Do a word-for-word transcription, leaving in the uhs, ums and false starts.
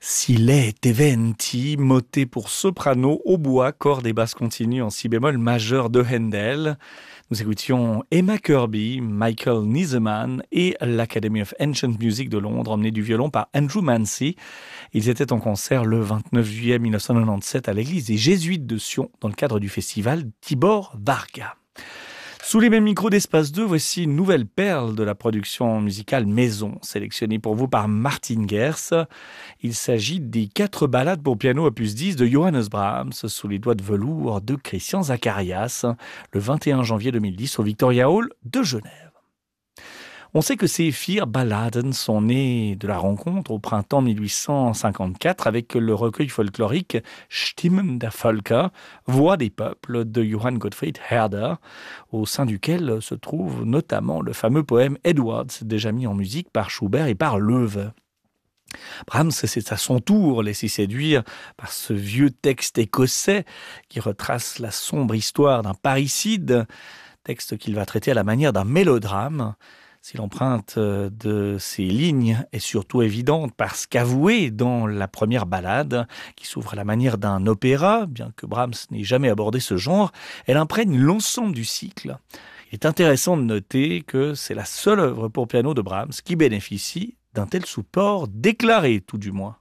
Sile Teventi, motet pour soprano, hautbois, cordes et basses continues en si bémol majeur de Handel. Nous écoutions Emma Kirby, Michael Niseman et l'Academy of Ancient Music de Londres, emmenés du violon par Andrew Mancy. Ils étaient en concert le vingt-neuf juillet mille neuf cent quatre-vingt-dix-sept à l'église des Jésuites de Sion dans le cadre du festival Tibor Varga. Sous les mêmes micros d'Espace deux, voici une nouvelle perle de la production musicale maison, sélectionnée pour vous par Martin Gers. Il s'agit des quatre ballades pour piano opus dix de Johannes Brahms, sous les doigts de velours de Christian Zacharias, le vingt et un janvier deux mille dix au Victoria Hall de Genève. On sait que ces vier balladen sont nées de la rencontre au printemps mille huit cent cinquante-quatre avec le recueil folklorique Stimmen der Völker, Voix des peuples de Johann Gottfried Herder, au sein duquel se trouve notamment le fameux poème Edwards, déjà mis en musique par Schubert et par Loewe. Brahms s'est à son tour laissé séduire par ce vieux texte écossais qui retrace la sombre histoire d'un parricide, texte qu'il va traiter à la manière d'un mélodrame. Si l'empreinte de ces lignes est surtout évidente parce qu'avouée dans la première ballade, qui s'ouvre à la manière d'un opéra, bien que Brahms n'ait jamais abordé ce genre, elle imprègne l'ensemble du cycle. Il est intéressant de noter que c'est la seule œuvre pour piano de Brahms qui bénéficie d'un tel support déclaré, tout du moins.